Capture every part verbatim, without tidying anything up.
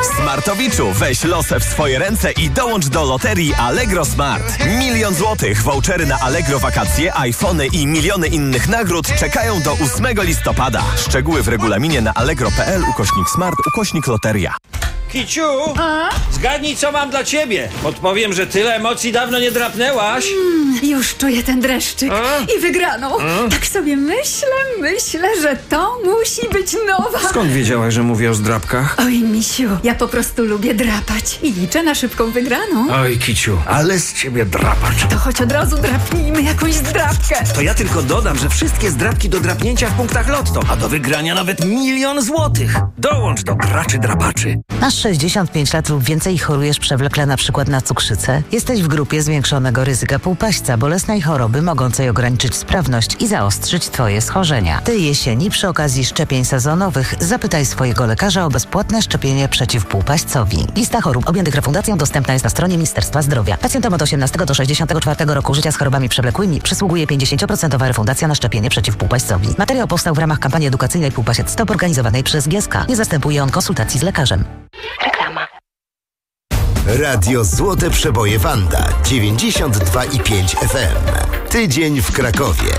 Smartowiczu, weź losę w swoje ręce i dołącz do loterii Allegro Smart. Milion złotych, vouchery na Allegro wakacje, iPhony i miliony innych nagród czekają do ósmego listopada. Szczegóły w regulaminie na allegro.pl ukośnik smart ukośnik loteria. Kiciu, a? Zgadnij, co mam dla ciebie. Podpowiem, że tyle emocji dawno nie drapnęłaś. Mm, już czuję ten dreszczyk a? i wygraną. A? Tak sobie myślę, myślę, że to musi być nowa. Skąd wiedziałaś, że mówię o zdrapkach? Oj, misiu, ja po prostu lubię drapać i liczę na szybką wygraną. Oj, Kiciu, ale z ciebie drapacz. To choć od razu drapnijmy jakąś zdrapkę. To ja tylko dodam, że wszystkie zdrapki do drapnięcia w punktach Lotto, a do wygrania nawet milion złotych. Dołącz do graczy drapaczy. Masz sześćdziesiąt pięć lat lub więcej i chorujesz przewlekle na przykład na cukrzycę? Jesteś w grupie zwiększonego ryzyka półpaśćca, bolesnej choroby mogącej ograniczyć sprawność i zaostrzyć Twoje schorzenia. Tej jesieni przy okazji szczepień sezonowych zapytaj swojego lekarza o bezpłatne szczepienie przeciw półpaśćcowi. Lista chorób objętych refundacją dostępna jest na stronie Ministerstwa Zdrowia. Pacjentom od osiemnastego do sześćdziesiątego czwartego roku życia z chorobami przewlekłymi przysługuje pięćdziesiąt procent refundacja na szczepienie przeciw półpaśćcowi. Materiał powstał w ramach kampanii edukacyjnej Półpasiec Stop organizowanej przez G S K. Nie zastępuje on konsultacji z lekarzem. Reklama. Radio Złote Przeboje Wanda dziewięćdziesiąt dwa i pięć F M. Tydzień w Krakowie.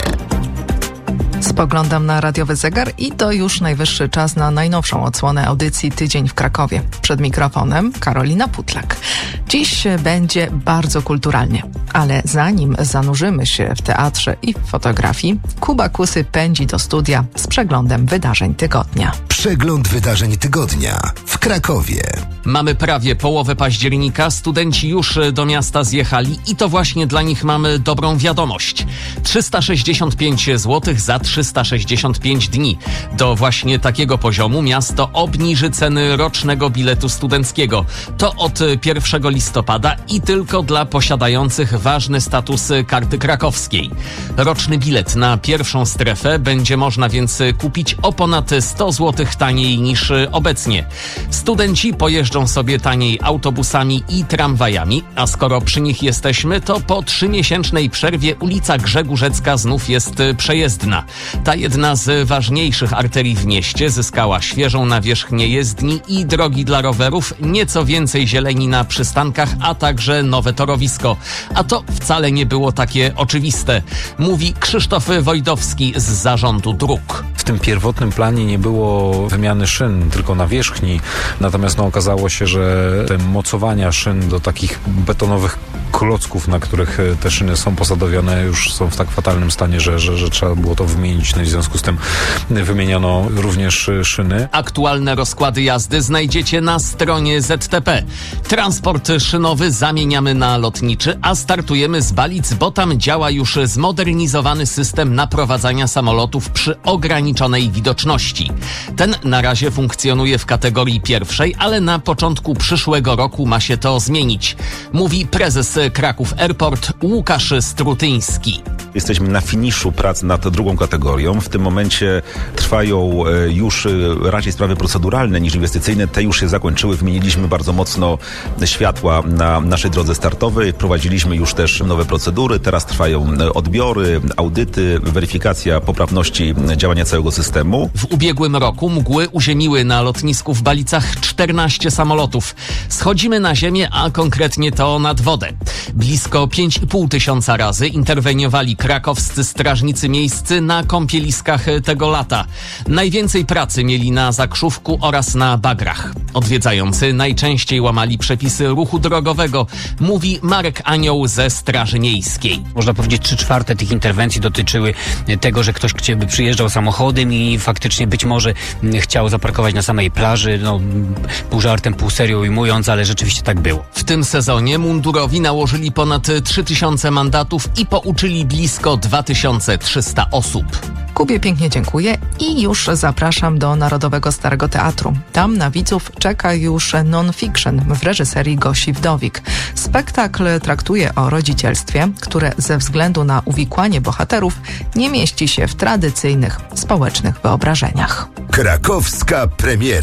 Spoglądam na radiowy zegar i to już najwyższy czas na najnowszą odsłonę audycji Tydzień w Krakowie. Przed mikrofonem Karolina Putlak. Dziś będzie bardzo kulturalnie, ale zanim zanurzymy się w teatrze i w fotografii, Kuba Kusy pędzi do studia z przeglądem wydarzeń tygodnia. Przegląd wydarzeń tygodnia w Krakowie. Mamy prawie połowę października, studenci już do miasta zjechali i to właśnie dla nich mamy dobrą wiadomość. trzysta sześćdziesiąt pięć złotych za trzysta sześćdziesiąt pięć dni. Do właśnie takiego poziomu miasto obniży ceny rocznego biletu studenckiego. To od pierwszego listopada i tylko dla posiadających ważny status karty krakowskiej. Roczny bilet na pierwszą strefę będzie można więc kupić o ponad sto złotych taniej niż obecnie. Studenci pojeżdżą sobie taniej autobusami i tramwajami, a skoro przy nich jesteśmy, to po trzymiesięcznej przerwie ulica Grzegórzecka znów jest przejezdna. Ta jedna z ważniejszych arterii w mieście zyskała świeżą nawierzchnię jezdni i drogi dla rowerów, nieco więcej zieleni na przystankach, a także nowe torowisko. A to wcale nie było takie oczywiste, mówi Krzysztof Wojdowski z Zarządu Dróg. W tym pierwotnym planie nie było wymiany szyn, tylko nawierzchni, natomiast no, okazało się, że te mocowania szyn do takich betonowych klocków, na których te szyny są posadowione, już są w tak fatalnym stanie, że, że, że trzeba było to wymienić. No i w związku z tym wymieniono również szyny. Aktualne rozkłady jazdy znajdziecie na stronie Z T P. Transport szynowy zamieniamy na lotniczy, a startujemy z Balic, bo tam działa już zmodernizowany system naprowadzania samolotów przy ograniczonej widoczności. Ten na razie funkcjonuje w kategorii pierwszej, ale na początku przyszłego roku ma się to zmienić, mówi prezes Kraków Airport Łukasz Strutyński. Jesteśmy na finiszu prac nad drugą kategorią. W tym momencie trwają już raczej sprawy proceduralne niż inwestycyjne. Te już się zakończyły. Wymieniliśmy bardzo mocno światła na naszej drodze startowej. Prowadziliśmy już też nowe procedury. Teraz trwają odbiory, audyty, weryfikacja poprawności działania całego systemu. W ubiegłym roku mgły uziemiły na lotnisku w Balicach czternaście samolotów. Schodzimy na ziemię, a konkretnie to nad wodę. Blisko pięć i pół tysiąca razy interweniowali krakowscy strażnicy miejscy na kąpieliskach tego lata. Najwięcej pracy mieli na Zakrzówku oraz na bagrach. Odwiedzający najczęściej łamali przepisy ruchu drogowego, mówi Marek Anioł ze Straży Miejskiej. Można powiedzieć, trzy czwarte tych interwencji dotyczyły tego, że ktoś by przyjeżdżał samochodem i faktycznie być może chciał zaparkować na samej plaży, no pół żartem, pół serio ujmując, ale rzeczywiście tak było. W tym sezonie mundurowi nałożyli ponad trzy tysiące mandatów i pouczyli blisko dwa tysiące trzysta osób. Kubie pięknie dziękuję i już zapraszam do Narodowego Starego Teatru. Tam na widzów czeka już non-fiction w reżyserii Gosi Wdowik. Spektakl traktuje o rodzicielstwie, które ze względu na uwikłanie bohaterów nie mieści się w tradycyjnych społecznych wyobrażeniach. Krakowska premiera.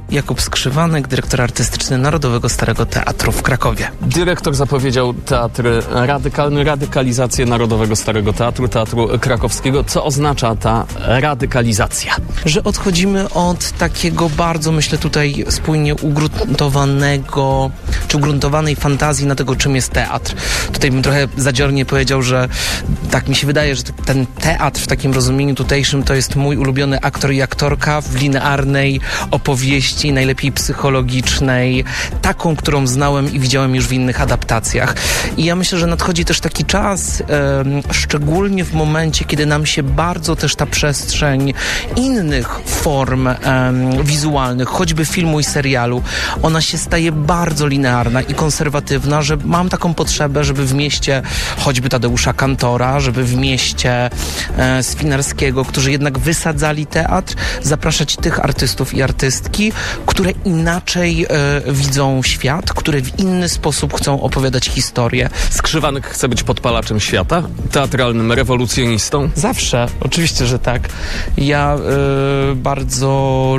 Jakub Skrzywanek, dyrektor artystyczny Narodowego Starego Teatru w Krakowie. Dyrektor zapowiedział teatr radykalny, radykalizację Narodowego Starego Teatru, Teatru Krakowskiego. Co oznacza ta radykalizacja? Że odchodzimy od takiego bardzo, myślę tutaj spójnie ugruntowanego, czy ugruntowanej fantazji na tego, czym jest teatr. Tutaj bym trochę zadziornie powiedział, że tak mi się wydaje, że ten teatr w takim rozumieniu tutejszym to jest mój ulubiony aktor i aktorka w linearnej opowieści, najlepiej psychologicznej, taką, którą znałem i widziałem już w innych adaptacjach. I ja myślę, że nadchodzi też taki czas, e, szczególnie w momencie, kiedy nam się bardzo też ta przestrzeń innych form e, wizualnych, choćby filmu i serialu, ona się staje bardzo linearna i konserwatywna, że mam taką potrzebę, żeby w mieście choćby Tadeusza Kantora, żeby w mieście e, Swinarskiego, którzy jednak wysadzali teatr, zapraszać tych artystów i artystki, które inaczej e, widzą świat, które w inny sposób chcą opowiadać historię. Skrzywanek chce być podpalaczem świata? Teatralnym rewolucjonistą? Zawsze. Oczywiście, że tak. Ja e, bardzo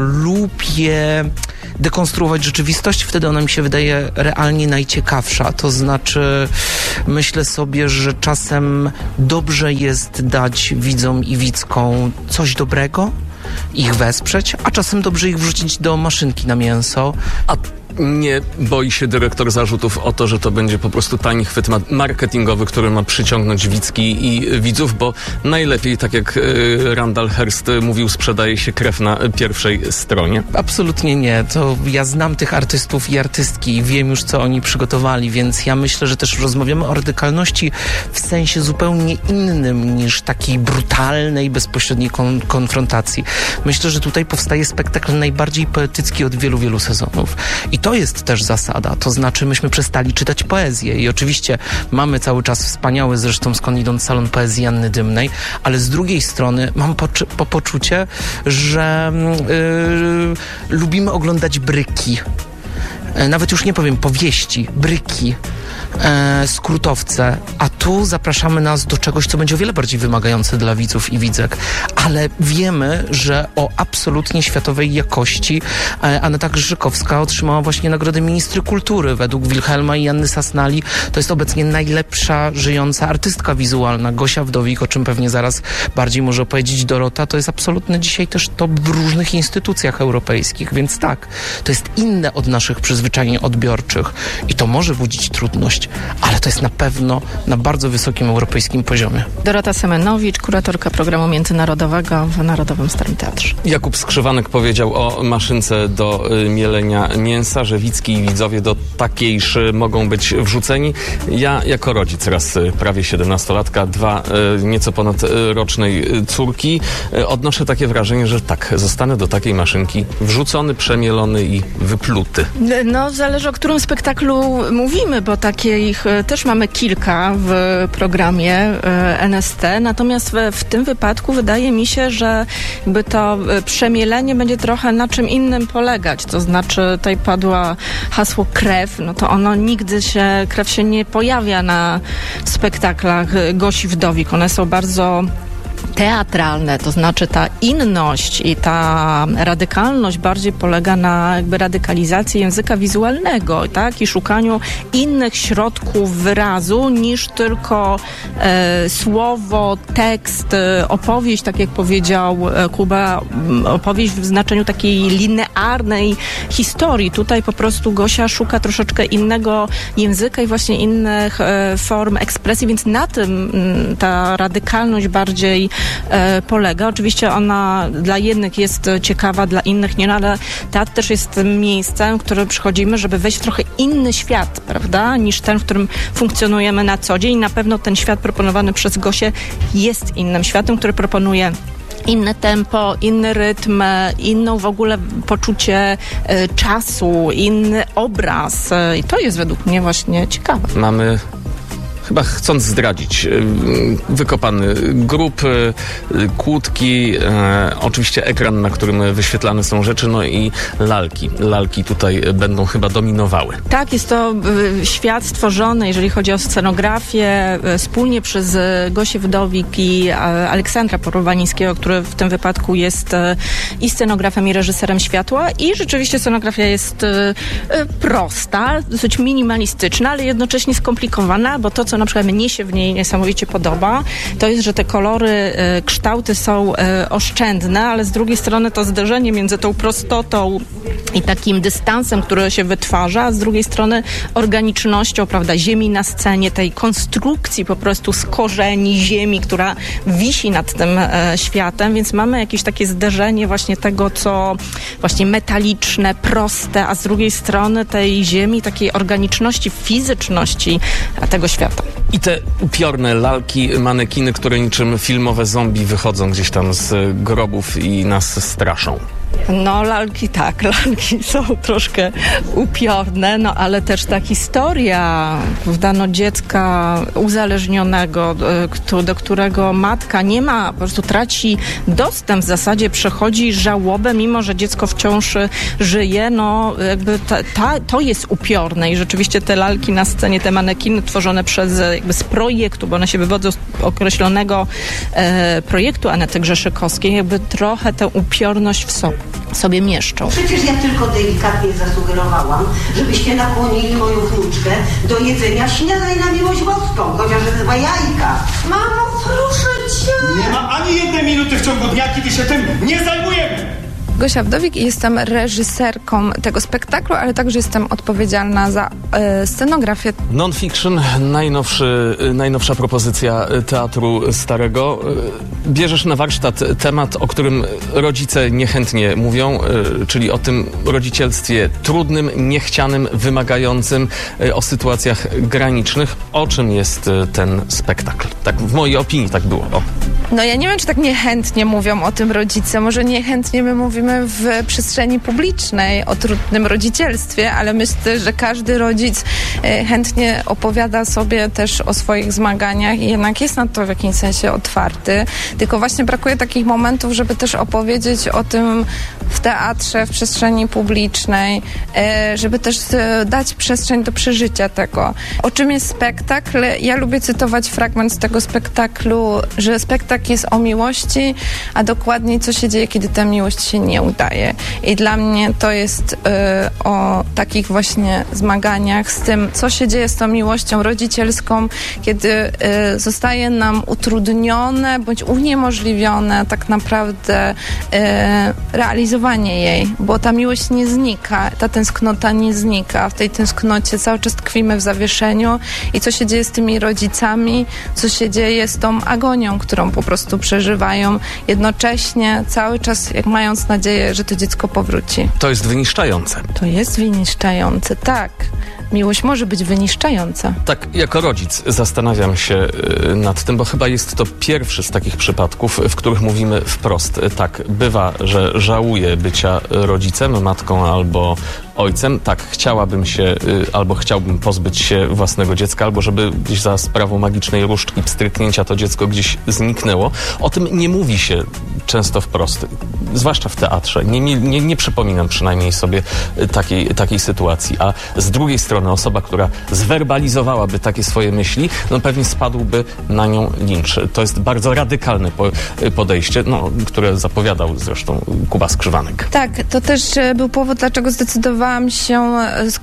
lubię dekonstruować rzeczywistość, wtedy ona mi się wydaje realnie najciekawsza. To znaczy, myślę sobie, że czasem dobrze jest dać widzom i widzkom coś dobrego, ich wesprzeć, a czasem dobrze ich wrzucić do maszynki na mięso. A nie boi się dyrektor zarzutów o to, że to będzie po prostu tani chwyt marketingowy, który ma przyciągnąć widzki i widzów, bo najlepiej, tak jak y, Randall Hearst mówił, sprzedaje się krew na pierwszej stronie? Absolutnie nie. To ja znam tych artystów i artystki i wiem już, co oni przygotowali, więc ja myślę, że też rozmawiamy o radykalności w sensie zupełnie innym niż takiej brutalnej, bezpośredniej kon- konfrontacji. Myślę, że tutaj powstaje spektakl najbardziej poetycki od wielu, wielu sezonów. I to jest też zasada, to znaczy myśmy przestali czytać poezję i oczywiście mamy cały czas wspaniały, zresztą skądinąd salon poezji Anny Dymnej, ale z drugiej strony mam po, po poczucie, że yy, lubimy oglądać bryki. Nawet już nie powiem powieści, bryki, e, skrótowce, a tu zapraszamy nas do czegoś, co będzie o wiele bardziej wymagające dla widzów i widzek, ale wiemy, że o absolutnie światowej jakości e, Aneta Grzykowska otrzymała właśnie Nagrodę Ministry Kultury. Według Wilhelma i Anny Sasnali to jest obecnie najlepsza żyjąca artystka wizualna. Gosia Wdowik, o czym pewnie zaraz bardziej może opowiedzieć Dorota, to jest absolutny dzisiaj też top w różnych instytucjach europejskich, więc tak, to jest inne od naszych przyzwyczajeń odbiorczych i to może budzić trudność, ale to jest na pewno na bardzo wysokim europejskim poziomie. Dorota Semenowicz, kuratorka programu międzynarodowego w Narodowym Starym Teatrze. Jakub Skrzywanek powiedział o maszynce do y, mielenia mięsa, że widzki i widzowie do takiejż mogą być wrzuceni. Ja jako rodzic raz y, prawie siedemnastolatka, dwa y, nieco ponad y, rocznej y, córki y, odnoszę takie wrażenie, że tak, zostanę do takiej maszynki wrzucony, przemielony i wypluty. No, zależy o którym spektaklu mówimy, bo takich też mamy kilka w programie N S T, natomiast w, w tym wypadku wydaje mi się, że jakby to przemielenie będzie trochę na czym innym polegać, to znaczy tutaj padło hasło krew, no to ono nigdy się, krew się nie pojawia na spektaklach Gosi Wdowik, one są bardzo teatralne, to znaczy ta inność i ta radykalność bardziej polega na jakby radykalizacji języka wizualnego, tak? I szukaniu innych środków wyrazu niż tylko e, słowo, tekst, e, opowieść, tak jak powiedział e, Kuba, opowieść w znaczeniu takiej linearnej historii. Tutaj po prostu Gosia szuka troszeczkę innego języka i właśnie innych e, form ekspresji, więc na tym m, ta radykalność bardziej E, polega. Oczywiście ona dla jednych jest ciekawa, dla innych nie, no ale teatr też jest miejscem, w którym przychodzimy, żeby wejść w trochę inny świat, prawda, niż ten, w którym funkcjonujemy na co dzień. Na pewno ten świat proponowany przez Gosię jest innym światem, który proponuje inne tempo, inny rytm, inną w ogóle poczucie e, czasu, inny obraz. E, I to jest według mnie właśnie ciekawe. Mamy chyba chcąc zdradzić, wykopany grób, kłódki, e, oczywiście ekran, na którym wyświetlane są rzeczy, no i lalki. Lalki tutaj będą chyba dominowały. Tak, jest to y, świat stworzony, jeżeli chodzi o scenografię, y, wspólnie przez y, Gosię Wdowik i y, Aleksandra Porowanińskiego, który w tym wypadku jest y, i scenografem, i reżyserem światła. I rzeczywiście scenografia jest y, y, prosta, dosyć minimalistyczna, ale jednocześnie skomplikowana, bo to, co na przykład mnie się w niej niesamowicie podoba, to jest, że te kolory, y, kształty są y, oszczędne, ale z drugiej strony to zderzenie między tą prostotą i takim dystansem, który się wytwarza, a z drugiej strony organicznością, prawda, ziemi na scenie, tej konstrukcji po prostu z korzeni ziemi, która wisi nad tym e, światem, więc mamy jakieś takie zderzenie właśnie tego, co właśnie metaliczne, proste, a z drugiej strony tej ziemi, takiej organiczności, fizyczności tego świata. I te upiorne lalki, manekiny, które niczym filmowe zombie wychodzą gdzieś tam z grobów i nas straszą. No lalki tak, lalki są troszkę upiorne, no ale też ta historia, prawda, no dziecka uzależnionego, do, do którego matka nie ma, po prostu traci dostęp, w zasadzie przechodzi żałobę, mimo że dziecko wciąż żyje, no jakby ta, ta, to jest upiorne i rzeczywiście te lalki na scenie, te manekiny tworzone przez jakby z projektu, bo one się wywodzą z określonego e, projektu Anety Grzeszykowskiej, jakby trochę tę upiorność w sobie. sobie mieszczą. Przecież ja tylko delikatnie zasugerowałam, żebyście nakłonili moją wnuczkę do jedzenia śniadań na miłość boską, chociaż dwa jajka. Mamo, proszę cię! Nie ma ani jednej minuty w ciągu dnia, kiedy się tym nie zajmujemy! Gosia Wdowik i jestem reżyserką tego spektaklu, ale także jestem odpowiedzialna za e, scenografię. Non-fiction, najnowszy, najnowsza propozycja teatru starego. Bierzesz na warsztat temat, o którym rodzice niechętnie mówią, czyli o tym rodzicielstwie trudnym, niechcianym, wymagającym, o sytuacjach granicznych. O czym jest ten spektakl? Tak w mojej opinii tak było. O. No ja nie wiem, czy tak niechętnie mówią o tym rodzice. Może niechętnie my mówimy w przestrzeni publicznej o trudnym rodzicielstwie, ale myślę, że każdy rodzic chętnie opowiada sobie też o swoich zmaganiach i jednak jest na to w jakimś sensie otwarty. Tylko właśnie brakuje takich momentów, żeby też opowiedzieć o tym w teatrze, w przestrzeni publicznej, żeby też dać przestrzeń do przeżycia tego. O czym jest spektakl? Ja lubię cytować fragment z tego spektaklu, że spektakl jest o miłości, a dokładniej co się dzieje, kiedy ta miłość się nie udaje. I dla mnie to jest y, o takich właśnie zmaganiach z tym, co się dzieje z tą miłością rodzicielską, kiedy y, zostaje nam utrudnione bądź uniemożliwione tak naprawdę y, realizowanie jej, bo ta miłość nie znika, ta tęsknota nie znika. W tej tęsknocie cały czas tkwimy w zawieszeniu i co się dzieje z tymi rodzicami, co się dzieje z tą agonią, którą po prostu przeżywają jednocześnie, cały czas jak mając nadzieję, że to dziecko powróci. To jest wyniszczające. To jest wyniszczające, tak. Miłość może być wyniszczająca. Tak, jako rodzic zastanawiam się y, nad tym, bo chyba jest to pierwszy z takich przypadków, w których mówimy wprost. Tak, bywa, że żałuję bycia rodzicem, matką albo ojcem. Tak, chciałabym się y, albo chciałbym pozbyć się własnego dziecka, albo żeby gdzieś za sprawą magicznej różdżki pstryknięcia to dziecko gdzieś zniknęło. O tym nie mówi się często wprost, zwłaszcza w teatrze. Nie, nie, nie przypominam przynajmniej sobie takiej, takiej sytuacji. A z drugiej strony osoba, która zwerbalizowałaby takie swoje myśli, no pewnie spadłby na nią lincz. To jest bardzo radykalne po, podejście, no, które zapowiadał zresztą Kuba Skrzywanek. Tak, to też był powód, dlaczego zdecydowałam się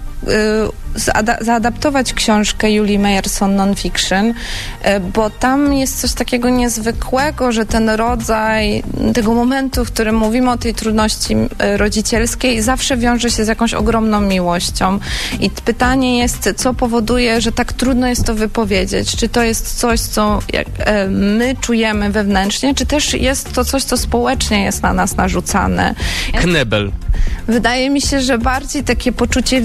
zada- zaadaptować książkę Julii Meyerson Non-Fiction, bo tam jest coś takiego niezwykłego, że ten rodzaj tego momentu, w którym mówimy o tej trudności rodzicielskiej, zawsze wiąże się z jakąś ogromną miłością. I pytanie jest, co powoduje, że tak trudno jest to wypowiedzieć. Czy to jest coś, co jak, e, my czujemy wewnętrznie, czy też jest to coś, co społecznie jest na nas narzucane. Knebel. Wydaje mi się, że bardziej takie poczucie winy,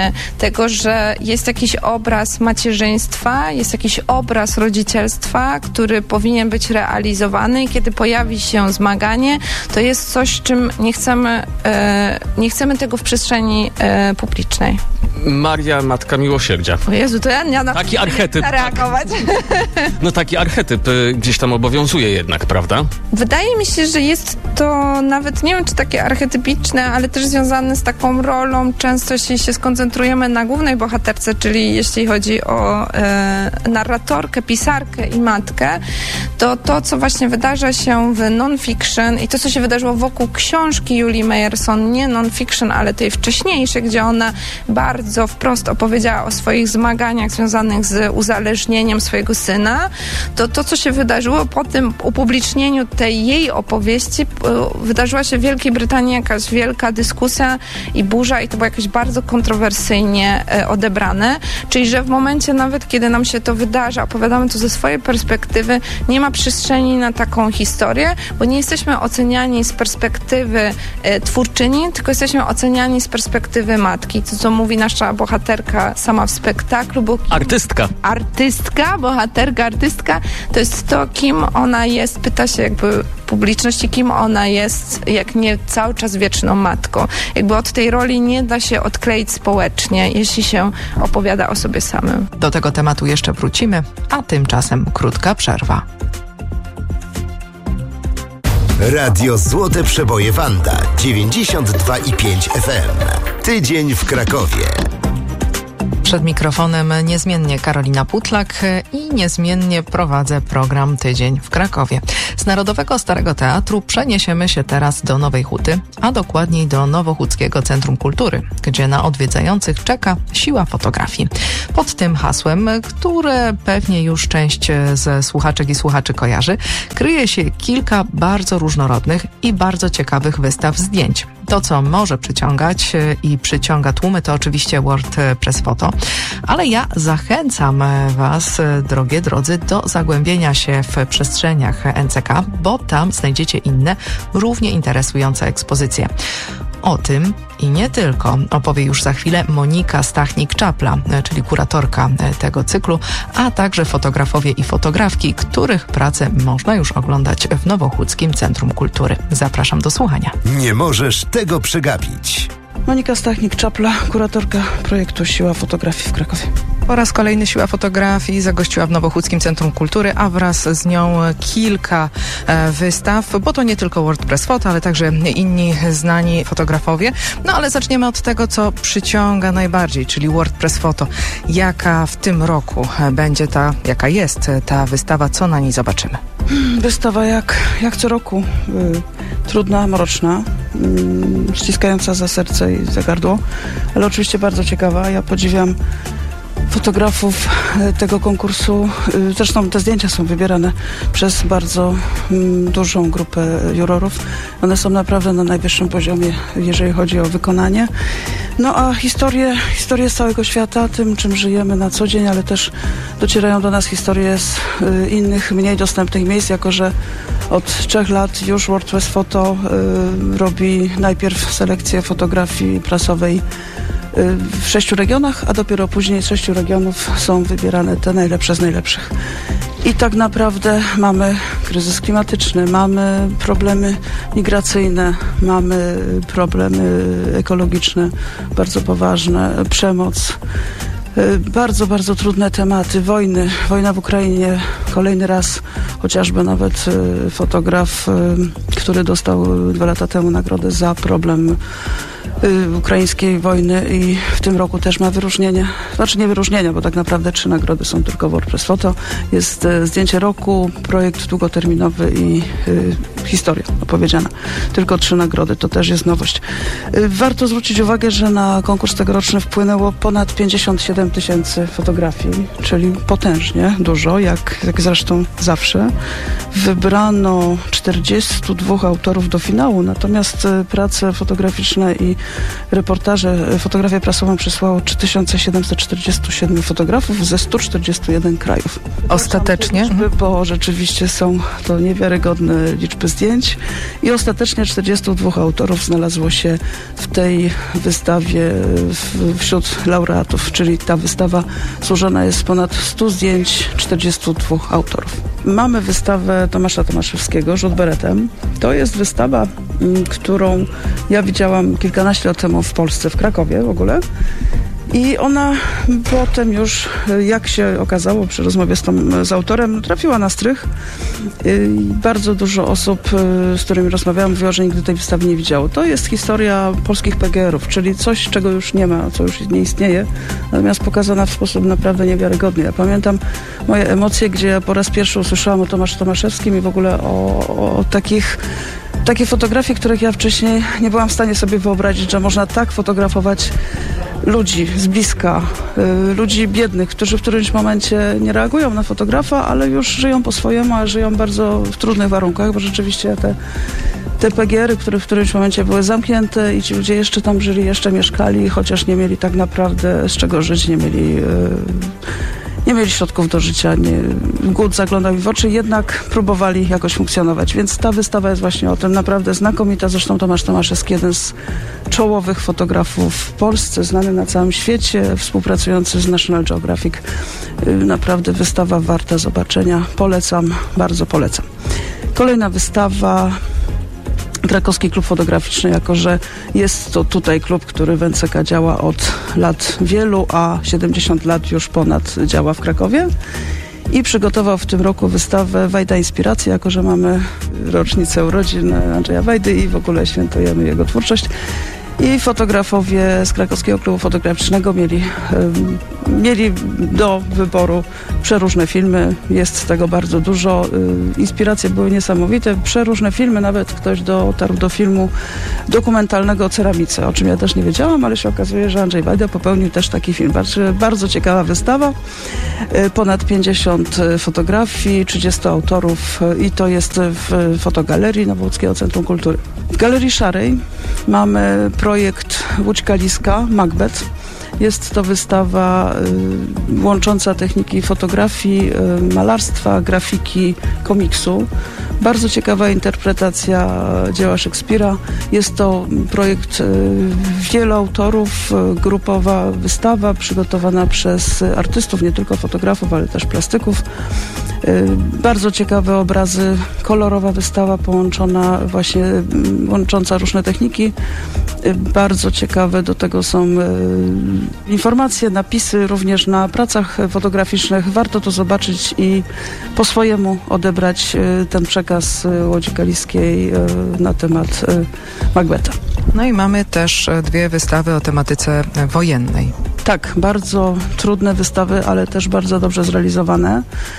tego, że jest jakiś obraz macierzyństwa, jest jakiś obraz rodzicielstwa, który powinien być realizowany i kiedy pojawi się zmaganie, to jest coś, czym nie chcemy, e, nie chcemy tego w przestrzeni e, publicznej. Maria, Matka Miłosierdzia. O Jezu, to ja nie na Taki archetyp. reagować. Tak. No taki archetyp y, gdzieś tam obowiązuje jednak, prawda? Wydaje mi się, że jest to nawet, nie wiem czy takie archetypiczne, ale też związane z taką rolą. Często jeśli się skoncentrujemy na głównej bohaterce, czyli jeśli chodzi o e, narratorkę, pisarkę i matkę, to to, co właśnie wydarza się w non-fiction i to, co się wydarzyło wokół książki Julii Meyerson, nie non-fiction, ale tej wcześniejszej, gdzie ona bardzo wprost opowiedziała o swoich zmaganiach związanych z uzależnieniem swojego syna, to to, co się wydarzyło po tym upublicznieniu tej jej opowieści, wydarzyła się w Wielkiej Brytanii jakaś wielka dyskusja i burza i to było jakoś bardzo kontrowersyjnie odebrane. Czyli, że w momencie nawet, kiedy nam się to wydarza, opowiadamy to ze swojej perspektywy, nie ma przestrzeni na taką historię, bo nie jesteśmy oceniani z perspektywy e, twórczyni, tylko jesteśmy oceniani z perspektywy matki. To, co mówi nasza bohaterka sama w spektaklu, bo kim, artystka. Artystka, bohaterka, artystka, to jest to, kim ona jest. Pyta się jakby publiczności, kim ona jest, jak nie cały czas wieczną matką. Jakby od tej roli nie da się odkleić społecznie, jeśli się opowiada o sobie samym. Do tego tematu jeszcze wrócimy, a tymczasem krótka przerwa. Radio Złote Przeboje Wanda dziewięćdziesiąt dwa i pięć F M. Tydzień w Krakowie. Przed mikrofonem niezmiennie Karolina Putlak i niezmiennie prowadzę program Tydzień w Krakowie. Z Narodowego Starego Teatru przeniesiemy się teraz do Nowej Huty, a dokładniej do Nowochódzkiego Centrum Kultury, gdzie na odwiedzających czeka siła fotografii. Pod tym hasłem, które pewnie już część ze słuchaczek i słuchaczy kojarzy, kryje się kilka bardzo różnorodnych i bardzo ciekawych wystaw zdjęć. To, co może przyciągać i przyciąga tłumy, to oczywiście World Press Photo, ale ja zachęcam Was, drogie drodzy, do zagłębienia się w przestrzeniach N C K, bo tam znajdziecie inne, równie interesujące ekspozycje. O tym i nie tylko opowie już za chwilę Monika Stachnik-Czapla, czyli kuratorka tego cyklu, a także fotografowie i fotografki, których pracę można już oglądać w Nowochódzkim Centrum Kultury. Zapraszam do słuchania. Nie możesz tego przegapić. Monika Stachnik-Czapla, kuratorka projektu Siła Fotografii w Krakowie. Po raz kolejny Siła Fotografii zagościła w Nowochódzkim Centrum Kultury, a wraz z nią kilka e, wystaw, bo to nie tylko World Press Photo, ale także inni znani fotografowie. No ale zaczniemy od tego, co przyciąga najbardziej, czyli World Press Photo. Jaka w tym roku będzie ta, jaka jest ta wystawa, co na niej zobaczymy? Wystawa jak, jak co roku. Y, trudna, mroczna, y, ściskająca za serce i za gardło, ale oczywiście bardzo ciekawa. Ja podziwiam fotografów tego konkursu. Zresztą te zdjęcia są wybierane przez bardzo mm, dużą grupę jurorów. One są naprawdę na najwyższym poziomie, jeżeli chodzi o wykonanie. No a historie, historie z całego świata, tym czym żyjemy na co dzień, ale też docierają do nas historie z y, innych, mniej dostępnych miejsc, jako że od trzech lat już World Press Photo y, robi najpierw selekcję fotografii prasowej w sześciu regionach, a dopiero później z sześciu regionów są wybierane te najlepsze z najlepszych. I tak naprawdę mamy kryzys klimatyczny, mamy problemy migracyjne, mamy problemy ekologiczne, bardzo poważne, przemoc. Bardzo, bardzo trudne tematy, wojny, wojna w Ukrainie, kolejny raz, chociażby nawet fotograf, który dostał dwa lata temu nagrodę za problem ukraińskiej wojny i w tym roku też ma wyróżnienie, znaczy nie wyróżnienia, bo tak naprawdę trzy nagrody są tylko w World Press Photo. Jest e, zdjęcie roku, projekt długoterminowy i e, historia opowiedziana. Tylko trzy nagrody, to też jest nowość. E, warto zwrócić uwagę, że na konkurs tegoroczny wpłynęło ponad pięćdziesiąt siedem tysięcy fotografii, czyli potężnie dużo, jak, jak zresztą zawsze. Wybrano czterdziestu dwóch autorów do finału, natomiast e, prace fotograficzne i i reportaże, fotografię prasową przysłało trzy tysiące siedemset czterdzieści siedem fotografów ze stu czterdziestu jeden krajów. Ostatecznie? Liczby, bo rzeczywiście są to niewiarygodne liczby zdjęć i ostatecznie czterdziestu dwóch autorów znalazło się w tej wystawie w, wśród laureatów, czyli ta wystawa złożona jest z ponad stu zdjęć czterdziestu dwóch autorów. Mamy wystawę Tomasza Tomaszewskiego, Rzut beretem. To jest wystawa, m, którą ja widziałam kilkanaście lat temu w Polsce, w Krakowie w ogóle. I ona potem już, jak się okazało przy rozmowie z, tą, z autorem, trafiła na strych. I bardzo dużo osób, z którymi rozmawiałam, mówiło, że nigdy tej wystawy nie widziało. To jest historia polskich P G erów, czyli coś, czego już nie ma, co już nie istnieje, natomiast pokazana w sposób naprawdę niewiarygodny. Ja pamiętam moje emocje, gdzie ja po raz pierwszy usłyszałam o Tomaszu Tomaszewskim i w ogóle o, o, o takich takie fotografie, których ja wcześniej nie byłam w stanie sobie wyobrazić, że można tak fotografować ludzi z bliska, y, ludzi biednych, którzy w którymś momencie nie reagują na fotografa, ale już żyją po swojemu, a żyją bardzo w trudnych warunkach, bo rzeczywiście te, te P G ery, które w którymś momencie były zamknięte i ci ludzie jeszcze tam żyli, jeszcze mieszkali, chociaż nie mieli tak naprawdę z czego żyć, nie mieli... Y, Nie mieli środków do życia, nie, głód zaglądał im w oczy, jednak próbowali jakoś funkcjonować. Więc ta wystawa jest właśnie o tym naprawdę znakomita. Zresztą Tomasz Tomaszewski, jeden z czołowych fotografów w Polsce, znany na całym świecie, współpracujący z National Geographic. Naprawdę wystawa warta zobaczenia. Polecam, bardzo polecam. Kolejna wystawa... Krakowski Klub Fotograficzny, jako że jest to tutaj klub, który w N C K działa od lat wielu, a siedemdziesiąt lat już ponad działa w Krakowie i przygotował w tym roku wystawę Wajda Inspiracja, jako że mamy rocznicę urodzin Andrzeja Wajdy i w ogóle świętujemy jego twórczość. I fotografowie z Krakowskiego Klubu Fotograficznego mieli, um, mieli do wyboru przeróżne filmy. Jest tego bardzo dużo. Y, inspiracje były niesamowite. Przeróżne filmy. Nawet ktoś dotarł do filmu dokumentalnego o ceramice, o czym ja też nie wiedziałam, ale się okazuje, że Andrzej Wajda popełnił też taki film. Bardzo, bardzo ciekawa wystawa. Y, ponad pięćdziesiąt fotografii, trzydziestu autorów y, i to jest w fotogalerii Nowołódzkiego Centrum Kultury. W Galerii Szarej mamy projekt Łódź Kaliska, Macbeth. Jest to wystawa y, łącząca techniki fotografii, y, malarstwa, grafiki, komiksu. Bardzo ciekawa interpretacja dzieła Szekspira. Jest to projekt y, wielu autorów, y, grupowa wystawa przygotowana przez artystów, nie tylko fotografów, ale też plastyków. Y, bardzo ciekawe obrazy, kolorowa wystawa połączona właśnie, y, łącząca różne techniki. Y, bardzo ciekawe do tego są y, informacje, napisy również na pracach fotograficznych. Warto to zobaczyć i po swojemu odebrać y, ten przekaz y, Łodzi Kaliskiej y, na temat y, Macbetha. No i mamy też dwie wystawy o tematyce wojennej. Tak, bardzo trudne wystawy, ale też bardzo dobrze zrealizowane.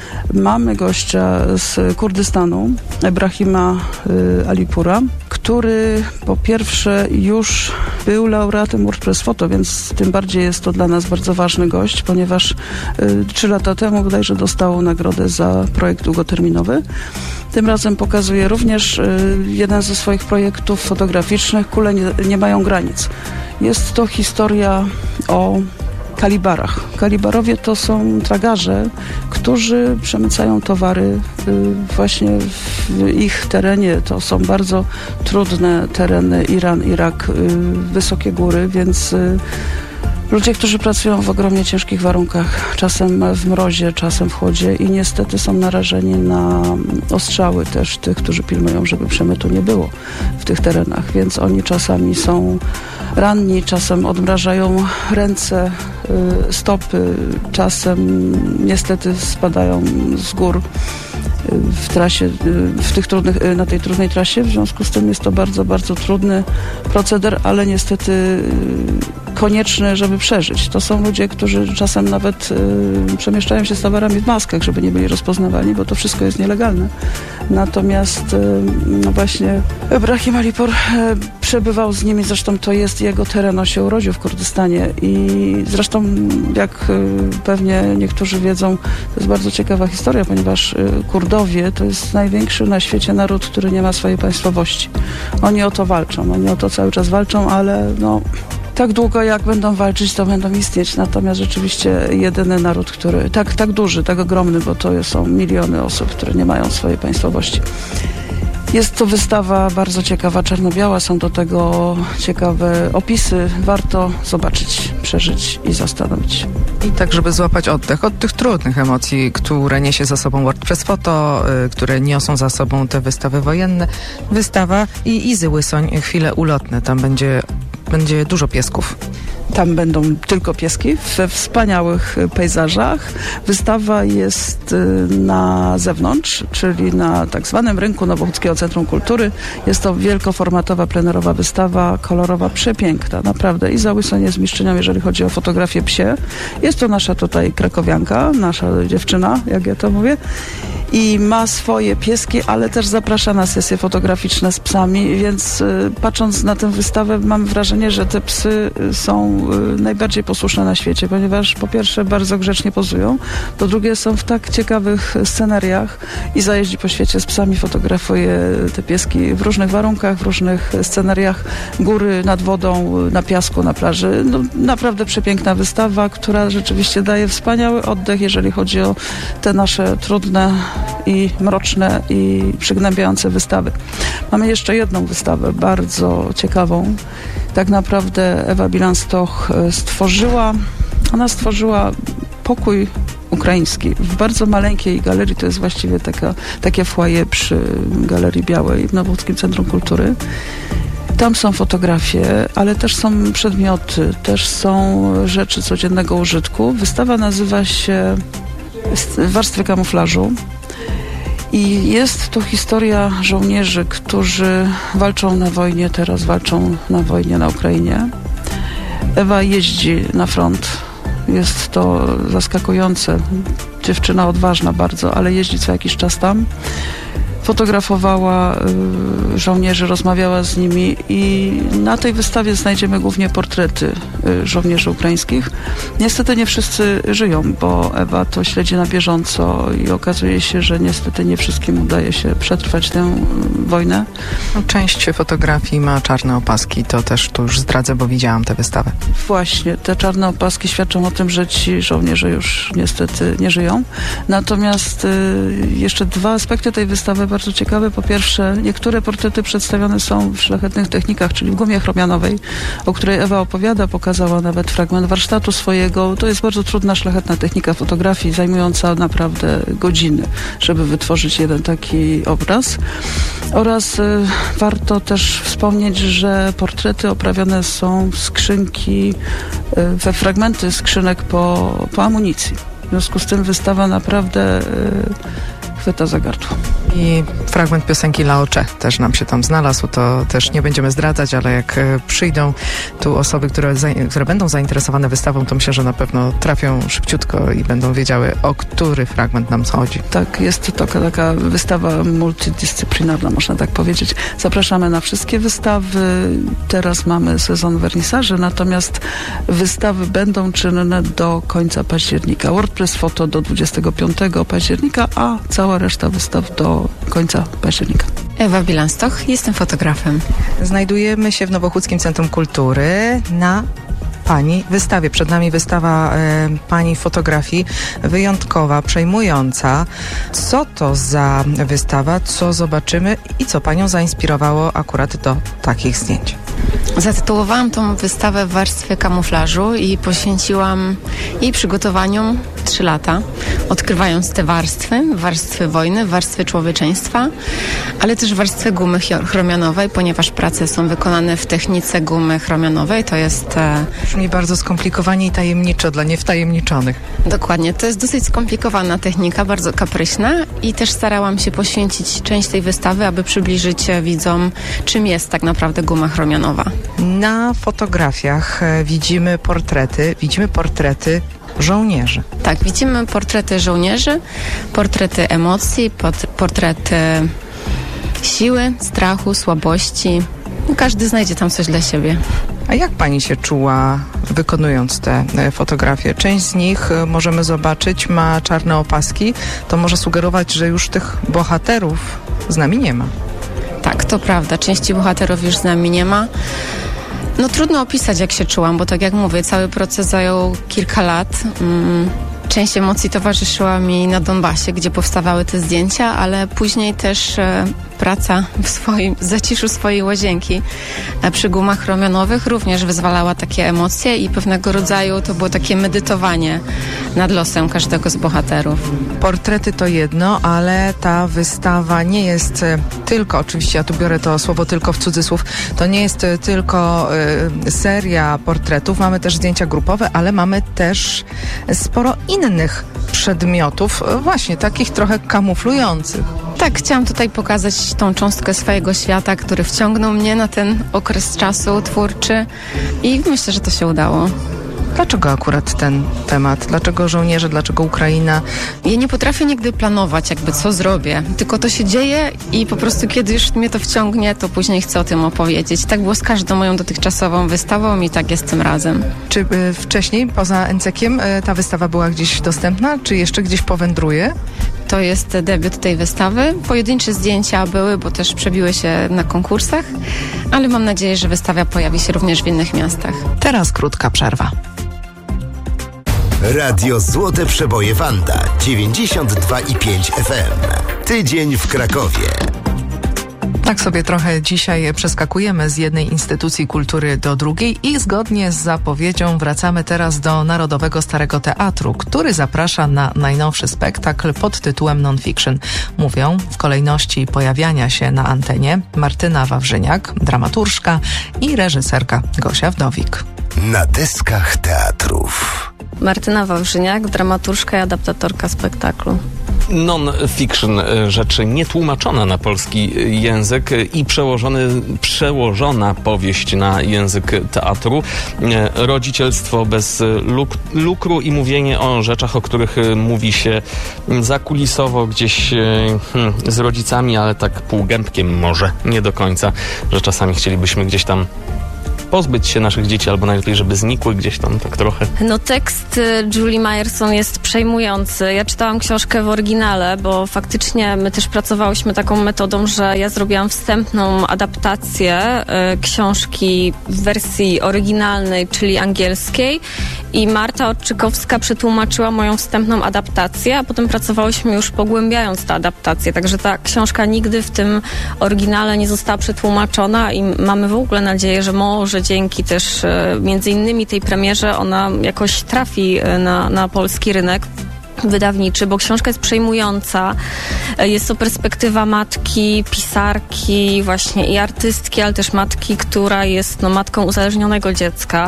Mamy gościa z Kurdystanu, Ebrahima y, Alipura, który po pierwsze już był laureatem World Press Photo, więc tym bardziej jest to dla nas bardzo ważny gość, ponieważ y, trzy lata temu bodajże dostał nagrodę za projekt długoterminowy. Tym razem pokazuje również y, jeden ze swoich projektów fotograficznych, Kule nie, nie mają granic. Jest to historia o kalibarach. Kalibarowie to są tragarze, którzy przemycają towary y, właśnie w ich terenie. To są bardzo trudne tereny, Iran, Irak, y, wysokie góry, więc y, ludzie, którzy pracują w ogromnie ciężkich warunkach, czasem w mrozie, czasem w chłodzie i niestety są narażeni na ostrzały też tych, którzy pilnują, żeby przemytu nie było w tych terenach, więc oni czasami są ranni, czasem odmrażają ręce, y, stopy, czasem niestety spadają z gór w trasie, w tych trudnych, na tej trudnej trasie. W związku z tym jest to bardzo, bardzo trudny proceder, ale niestety konieczny, żeby przeżyć. To są ludzie, którzy czasem nawet y, przemieszczają się z towarami w maskach, żeby nie byli rozpoznawani, bo to wszystko jest nielegalne. Natomiast y, no właśnie Ebrahim Alipur y, przebywał z nimi, zresztą to jest jego teren, on się urodził w Kurdystanie i zresztą jak pewnie niektórzy wiedzą, to jest bardzo ciekawa historia, ponieważ Kurdowie to jest największy na świecie naród, który nie ma swojej państwowości. Oni o to walczą, oni o to cały czas walczą, ale no tak długo jak będą walczyć, to będą istnieć. Natomiast rzeczywiście jedyny naród, który tak, tak duży, tak ogromny, bo to są miliony osób, które nie mają swojej państwowości. Jest to wystawa bardzo ciekawa, czarno-biała, są do tego ciekawe opisy. Warto zobaczyć, przeżyć i zastanowić się. I tak, żeby złapać oddech od tych trudnych emocji, które niesie za sobą WordPress Photo, y, które niosą za sobą te wystawy wojenne. Wystawa i Izy Łysoń, chwile ulotne. Tam będzie, będzie dużo piesków. Tam będą tylko pieski we wspaniałych pejzażach. Wystawa jest na zewnątrz, czyli na tak zwanym rynku Nowochódzkiego Centrum Kultury. Jest to wielkoformatowa, plenerowa wystawa, kolorowa, przepiękna, naprawdę. Iza Łysoń jest mistrzynią, jeżeli chodzi o fotografię psie. Jest to nasza tutaj krakowianka, nasza dziewczyna, jak ja to mówię. I ma swoje pieski, ale też zaprasza na sesje fotograficzne z psami, więc y, patrząc na tę wystawę mam wrażenie, że te psy są y, najbardziej posłuszne na świecie, ponieważ po pierwsze bardzo grzecznie pozują, po drugie są w tak ciekawych scenariach i zajeździ po świecie z psami, fotografuje te pieski w różnych warunkach, w różnych scenariach, góry, nad wodą, na piasku, na plaży. No, naprawdę przepiękna wystawa, która rzeczywiście daje wspaniały oddech, jeżeli chodzi o te nasze trudne i mroczne i przygnębiające wystawy. Mamy jeszcze jedną wystawę, bardzo ciekawą. Tak naprawdę Ewa Bilan-Stoch stworzyła, ona stworzyła pokój ukraiński w bardzo maleńkiej galerii, to jest właściwie taka, takie foyer przy Galerii Białej w Nowochódzkim Centrum Kultury. Tam są fotografie, ale też są przedmioty, też są rzeczy codziennego użytku. Wystawa nazywa się Warstwy kamuflażu. I jest to historia żołnierzy, którzy walczą na wojnie, teraz walczą na wojnie na Ukrainie. Ewa jeździ na front. Jest to zaskakujące. Dziewczyna odważna bardzo, ale jeździ co jakiś czas tam. Fotografowała y, żołnierzy, rozmawiała z nimi i na tej wystawie znajdziemy głównie portrety y, żołnierzy ukraińskich. Niestety nie wszyscy żyją, bo Ewa to śledzi na bieżąco i okazuje się, że niestety nie wszystkim udaje się przetrwać tę y, wojnę. Część fotografii ma czarne opaski, to też tu już zdradzę, bo widziałam tę wystawę. Właśnie, te czarne opaski świadczą o tym, że ci żołnierze już niestety nie żyją. Natomiast y, jeszcze dwa aspekty tej wystawy bardzo ciekawe. Po pierwsze, niektóre portrety przedstawione są w szlachetnych technikach, czyli w gumie chromianowej, o której Ewa opowiada, pokazała nawet fragment warsztatu swojego. To jest bardzo trudna, szlachetna technika fotografii, zajmująca naprawdę godziny, żeby wytworzyć jeden taki obraz. Oraz y, warto też wspomnieć, że portrety oprawione są w skrzynki, y, we fragmenty skrzynek po, po amunicji. W związku z tym wystawa naprawdę y, chwyta za gardło. I fragment piosenki Laocze też nam się tam znalazł, to też nie będziemy zdradzać, ale jak przyjdą tu osoby, które, które będą zainteresowane wystawą, to myślę, że na pewno trafią szybciutko i będą wiedziały, o który fragment nam chodzi. Tak, jest to taka wystawa multidyscyplinarna, można tak powiedzieć. Zapraszamy na wszystkie wystawy. Teraz mamy sezon wernisaży, natomiast wystawy będą czynne do końca października. WordPress Photo do dwudziestego piątego października, a cała reszta wystaw do końca października. Ewa Bilan-Stoch, jestem fotografem. Znajdujemy się w Nowochódzkim Centrum Kultury na Pani wystawie. Przed nami wystawa e, Pani fotografii, wyjątkowa, przejmująca. Co to za wystawa, co zobaczymy i co Panią zainspirowało akurat do takich zdjęć? Zatytułowałam tą wystawę Warstwy kamuflażu i poświęciłam jej przygotowaniu trzy lata, odkrywając te warstwy, warstwy wojny, warstwy człowieczeństwa, ale też warstwy gumy chromianowej, ponieważ prace są wykonane w technice gumy chromianowej. To jest... E... Brzmi bardzo skomplikowanie i tajemniczo dla niewtajemniczonych. Dokładnie. To jest dosyć skomplikowana technika, bardzo kapryśna i też starałam się poświęcić część tej wystawy, aby przybliżyć widzom, czym jest tak naprawdę guma chromianowa. Na fotografiach widzimy portrety, widzimy portrety żołnierzy. Tak, widzimy portrety żołnierzy, portrety emocji, portrety siły, strachu, słabości, no, każdy znajdzie tam coś dla siebie. A jak pani się czuła wykonując te e, fotografie? Część z nich e, możemy zobaczyć, ma czarne opaski. To może sugerować, że już tych bohaterów z nami nie ma. Tak, to prawda. Części bohaterów już z nami nie ma. No trudno opisać, jak się czułam, bo tak jak mówię, cały proces zajął kilka lat. Mm. Część emocji towarzyszyła mi na Donbasie, gdzie powstawały te zdjęcia, ale później też e, praca w swoim, w zaciszu swojej łazienki e, przy gumach romionowych również wyzwalała takie emocje i pewnego rodzaju to było takie medytowanie nad losem każdego z bohaterów. Portrety to jedno, ale ta wystawa nie jest e, tylko, oczywiście ja tu biorę to słowo tylko w cudzysłów, to nie jest e, tylko e, seria portretów, mamy też zdjęcia grupowe, ale mamy też sporo innych przedmiotów, właśnie takich trochę kamuflujących. Tak, chciałam tutaj pokazać tą cząstkę swojego świata, który wciągnął mnie na ten okres czasu twórczy i myślę, że to się udało. Dlaczego akurat ten temat? Dlaczego żołnierze? Dlaczego Ukraina? Ja nie potrafię nigdy planować jakby co zrobię, tylko to się dzieje i po prostu kiedy już mnie to wciągnie, to później chcę o tym opowiedzieć. Tak było z każdą moją dotychczasową wystawą i tak jest tym razem. Czy y, wcześniej, poza Encekiem, y, ta wystawa była gdzieś dostępna? Czy jeszcze gdzieś powędruje? To jest debiut tej wystawy. Pojedyncze zdjęcia były, bo też przebiły się na konkursach, ale mam nadzieję, że wystawa pojawi się również w innych miastach. Teraz krótka przerwa. Radio Złote Przeboje Wanda dziewięćdziesiąt dwa i pięć F M. Tydzień w Krakowie. Tak sobie trochę dzisiaj przeskakujemy z jednej instytucji kultury do drugiej i zgodnie z zapowiedzią wracamy teraz do Narodowego Starego Teatru, który zaprasza na najnowszy spektakl pod tytułem Non-Fiction. Mówią w kolejności pojawiania się na antenie Martyna Wawrzyniak, dramaturżka i reżyserka Gosia Wdowik. Na deskach teatrów. Martyna Wawrzyniak, dramaturżka i adaptatorka spektaklu. Non-fiction, rzecz nietłumaczona na polski język i przełożony, przełożona powieść na język teatru. Rodzicielstwo bez luk- lukru i mówienie o rzeczach, o których mówi się zakulisowo gdzieś hmm, z rodzicami, ale tak półgębkiem może, nie do końca, że czasami chcielibyśmy gdzieś tam pozbyć się naszych dzieci, albo najlepiej, żeby znikły gdzieś tam tak trochę. No tekst Julie Myerson jest przejmujący. Ja czytałam książkę w oryginale, bo faktycznie my też pracowałyśmy taką metodą, że ja zrobiłam wstępną adaptację y, książki w wersji oryginalnej, czyli angielskiej i Marta Odczykowska przetłumaczyła moją wstępną adaptację, a potem pracowałyśmy już pogłębiając tę adaptację, także ta książka nigdy w tym oryginale nie została przetłumaczona i mamy w ogóle nadzieję, że może dzięki też e, między innymi tej premierze ona jakoś trafi e, na, na polski rynek wydawniczy, bo książka jest przejmująca. Jest to perspektywa matki, pisarki właśnie i artystki, ale też matki, która jest no, matką uzależnionego dziecka.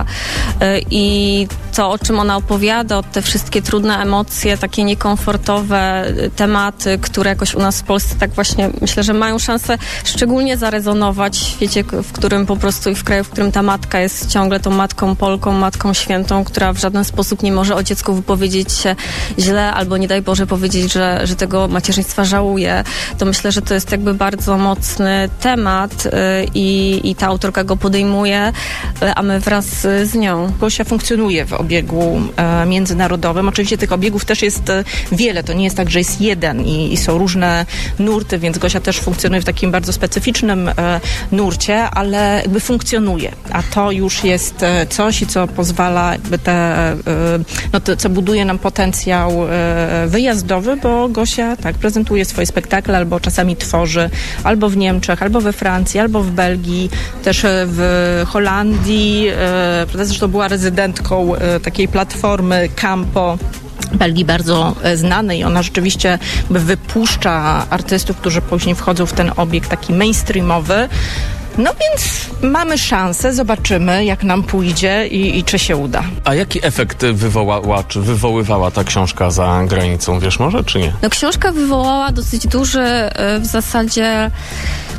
I to, o czym ona opowiada, te wszystkie trudne emocje, takie niekomfortowe tematy, które jakoś u nas w Polsce tak właśnie myślę, że mają szansę szczególnie zarezonować w świecie, w którym po prostu i w kraju, w którym ta matka jest ciągle tą matką Polką, matką świętą, która w żaden sposób nie może o dziecku wypowiedzieć się źle, albo nie daj Boże powiedzieć, że, że tego macierzyństwa żałuje, to myślę, że to jest jakby bardzo mocny temat yy, i, i ta autorka go podejmuje, yy, a my wraz z nią. Gosia funkcjonuje w obiegu e, międzynarodowym. Oczywiście tych obiegów też jest e, wiele. To nie jest tak, że jest jeden i, i są różne nurty, więc Gosia też funkcjonuje w takim bardzo specyficznym e, nurcie, ale jakby funkcjonuje. A to już jest e, coś, co pozwala jakby te, e, no to, co buduje nam potencjał e, wyjazdowy, bo Gosia tak prezentuje swoje spektakle, albo czasami tworzy, albo w Niemczech, albo we Francji, albo w Belgii, też w Holandii. E, zresztą była rezydentką e, takiej platformy Campo Belgii bardzo znanej. Ona rzeczywiście wypuszcza artystów, którzy później wchodzą w ten obieg taki mainstreamowy. No więc mamy szansę, zobaczymy jak nam pójdzie i, i czy się uda. A jaki efekt wywołała, czy wywoływała ta książka za granicą, wiesz może, czy nie? No książka wywołała dosyć duży w zasadzie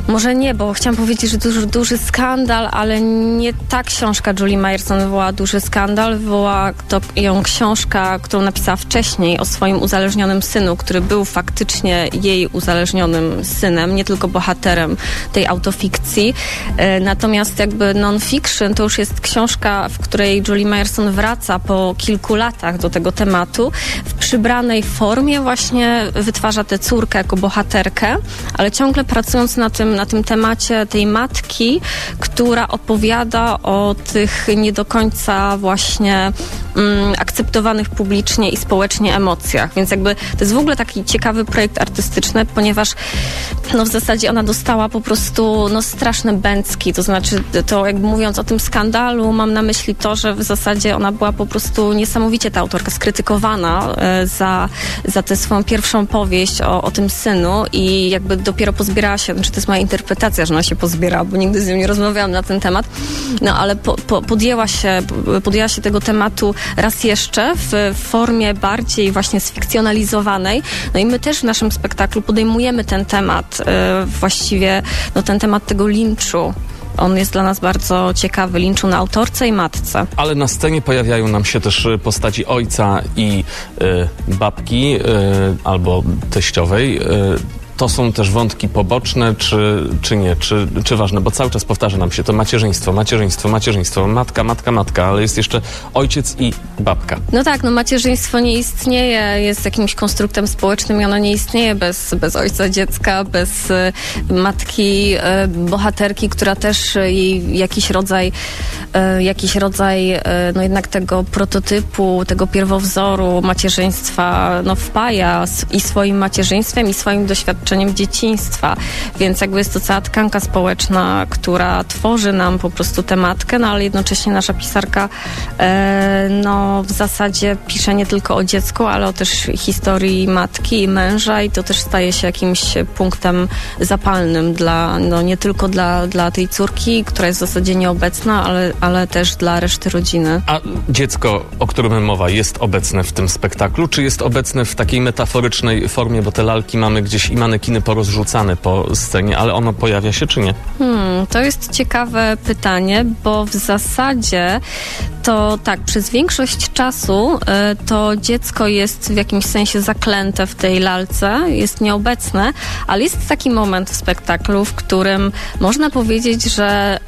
Może nie, bo chciałam powiedzieć, że duży, duży skandal, ale nie ta książka Julie Myerson wywołała duży skandal. Wywołała to ją książka, którą napisała wcześniej o swoim uzależnionym synu, który był faktycznie jej uzależnionym synem, nie tylko bohaterem tej autofikcji. E, natomiast jakby non-fiction to już jest książka, w której Julie Myerson wraca po kilku latach do tego tematu. W przybranej formie właśnie wytwarza tę córkę jako bohaterkę, ale ciągle pracując na tym, na tym temacie tej matki, która opowiada o tych nie do końca właśnie mm, akceptowanych publicznie i społecznie emocjach. Więc jakby to jest w ogóle taki ciekawy projekt artystyczny, ponieważ no w zasadzie ona dostała po prostu no straszne bęcki, to znaczy to jakby mówiąc o tym skandalu, mam na myśli to, że w zasadzie ona była po prostu niesamowicie, ta autorka, skrytykowana e, za, za tę swoją pierwszą powieść o, o tym synu i jakby dopiero pozbierała się, znaczy to jest moja interpretacja, że ona się pozbierała, bo nigdy z nią nie rozmawiałam na ten temat, no ale po, po, podjęła się, podjęła się tego tematu raz jeszcze w formie bardziej właśnie sfikcjonalizowanej, no i my też w naszym spektaklu podejmujemy ten temat, e, właściwie no ten temat tego linczu. On jest dla nas bardzo ciekawy, linczu na autorce i matce. Ale na scenie pojawiają nam się też postaci ojca i y, babki y, albo teściowej. Y, To są też wątki poboczne, czy, czy nie, czy, czy ważne, bo cały czas powtarza nam się to macierzyństwo, macierzyństwo, macierzyństwo, matka, matka, matka, ale jest jeszcze ojciec i babka. No tak, no macierzyństwo nie istnieje, jest jakimś konstruktem społecznym i ono nie istnieje bez, bez ojca dziecka, bez y, matki, y, bohaterki, która też jej jakiś rodzaj, y, jakiś rodzaj y, no jednak tego prototypu, tego pierwowzoru macierzyństwa no wpaja z, i swoim macierzyństwem, i swoim doświadczeniem dzieciństwa, więc jakby jest to cała tkanka społeczna, która tworzy nam po prostu tę matkę, no ale jednocześnie nasza pisarka e, no w zasadzie pisze nie tylko o dziecku, ale o też historii matki i męża i to też staje się jakimś punktem zapalnym dla, no nie tylko dla, dla tej córki, która jest w zasadzie nieobecna, ale, ale też dla reszty rodziny. A dziecko, o którym mowa, jest obecne w tym spektaklu, czy jest obecne w takiej metaforycznej formie, bo te lalki mamy gdzieś i manekiny porozrzucane po scenie, ale ono pojawia się, czy nie? Hmm, to jest ciekawe pytanie, bo w zasadzie to tak, przez większość czasu y, to dziecko jest w jakimś sensie zaklęte w tej lalce, jest nieobecne, ale jest taki moment w spektaklu, w którym można powiedzieć, że